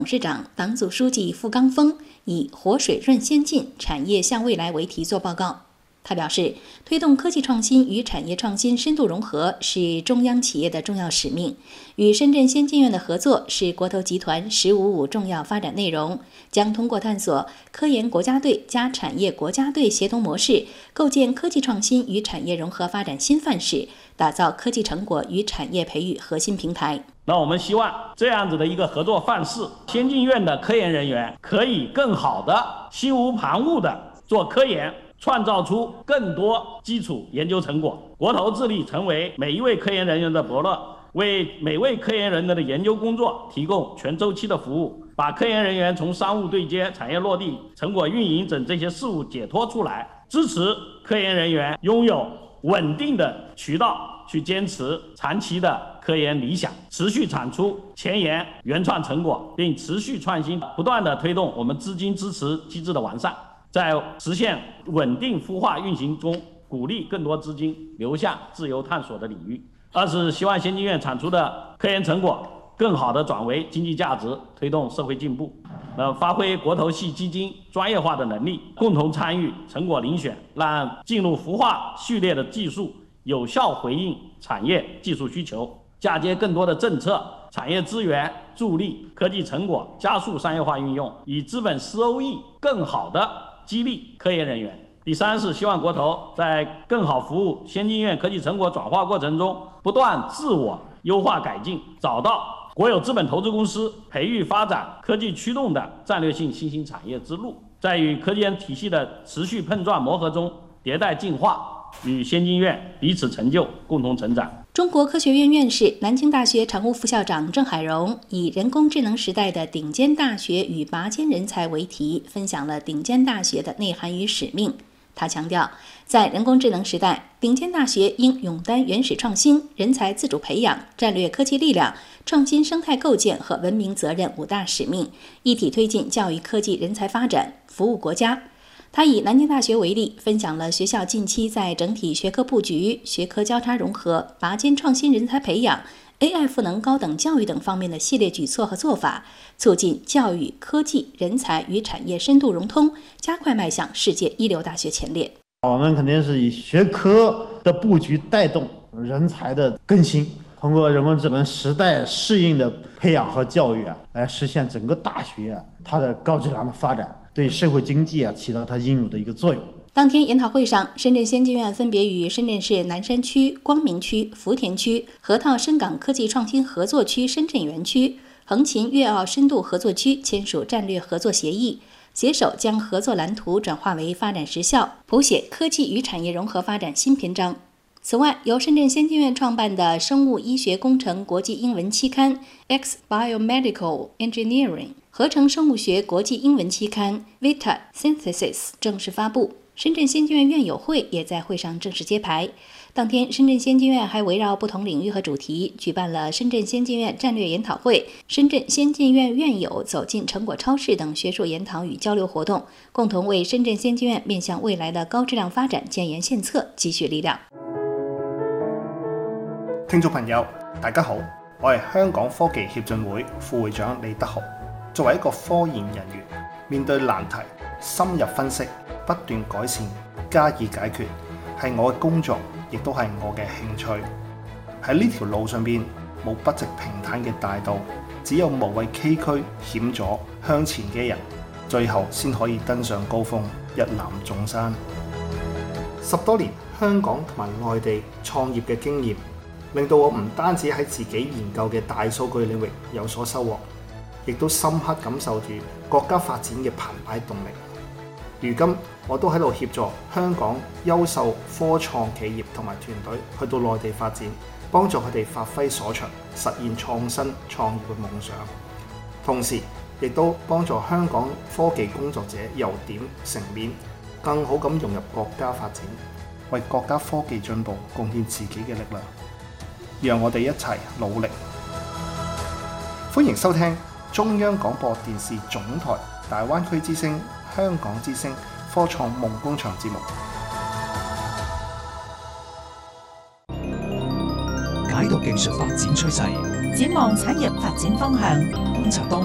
董事长、党组书记傅刚峰以活水润先进，产业向未来为题做报告。他表示，推动科技创新与产业创新深度融合是中央企业的重要使命，与深圳先进院的合作是国投集团“1055”重要发展内容，将通过探索科研国家队加产业国家队协同模式，构建科技创新与产业融合发展新范式，打造科技成果与产业培育核心平台。 那我们希望这样子的一个合作范式，先进院的科研人员可以更好的心无旁骛的做科研，创造出更多基础研究成果。国投致力成为每一位科研人员的伯乐，为每位科研人员的研究工作提供全周期的服务，把科研人员从商务对接、产业落地、成果运营等这些事务解脱出来，支持科研人员拥有稳定的渠道去坚持长期的科研理想，持续产出前沿原创成果，并持续创新，不断地推动我们资金支持机制的完善，在实现稳定孵化运行中，鼓励更多资金流向自由探索的领域。二是希望先进院产出的科研成果更好地转为经济价值，推动社会进步。发挥国投系基金专业化的能力，共同参与成果遴选，让进入孵化序列的技术有效回应产业技术需求，嫁接更多的政策、产业资源，助力科技成果加速商业化运用，以资本收益更好地激励科研人员。第三是希望国投在更好服务先进院科技成果转化过程中，不断自我优化改进，找到国有资本投资公司培育发展科技驱动的战略性新兴产业之路，在与科研体系的持续碰撞磨合中迭代进化，与先进院彼此成就，共同成长。 中国科学院院士、南京大学常务副校长郑海荣以人工智能时代的顶尖大学与拔尖人才为题，分享了顶尖大学的内涵与使命。他强调，在人工智能时代，顶尖大学应勇担原始创新、人才自主培养、战略科技力量、创新生态构建和文明责任5大使命，一体推进教育科技人才发展，服务国家。他以南京大学为例，分享了学校近期在整体学科布局、学科交叉融合、拔尖创新人才培养、AI 赋能高等教育等方面的系列举措和做法，促进教育、科技、人才与产业深度融通，加快迈向世界一流大学前列。 我们肯定是以学科的布局带动人才的更新，通过人工智能时代适应的培养和教育来实现整个大学它的高质量的发展，对社会经济起到它应有的一个作用。 当天研讨会上，深圳先进院分别与深圳市南山区、光明区、福田区、河套深港科技创新合作区深圳园区、横琴粤澳深度合作区签署战略合作协议，携手将合作蓝图转化为发展实效，谱写科技与产业融合发展新篇章。此外，由深圳先进院创办的生物医学工程国际英文期刊 X Biomedical Engineering 合成生物学国际英文期刊 Vita Synthesis 正式发布。深圳先进院院友会也在会上正式揭牌。当天，深圳先进院还围绕不同领域和主题举办了深圳先进院战略研讨会、深圳先进院院友走进成果超市等学术研讨与交流活动，共同为深圳先进院面向未来的高质量发展建言献策，积蓄力量。 聽眾朋友，大家好，我係香港科技協進會副會長李德豪。作為一個科研人員，面對難題，深入分析，不斷改善，加以解決，係我嘅工作，亦都係我嘅興趣。喺呢條路上邊，冇不直平坦嘅大道，只有無畏崎嶇險阻向前嘅人，最後先可以登上高峰，一覽眾山。10多年香港同埋內地創業嘅經驗，令到我唔單止喺自己研究嘅大數據領域有所收穫，亦都深刻感受住國家發展嘅澎湃動力。如今我都喺度協助香港優秀科創企業同埋團隊去到內地發展，幫助佢哋發揮所長，實現創新創業嘅夢想。同時亦都幫助香港科技工作者由點成面，更好咁融入國家發展，為國家科技進步貢獻自己嘅力量。讓我哋一齊努力。歡迎收聽中央廣播電視總台大灣區之聲、香港之聲科創夢工場節目。 解讀技術發展趨勢， 展望產業發展方向，觀察當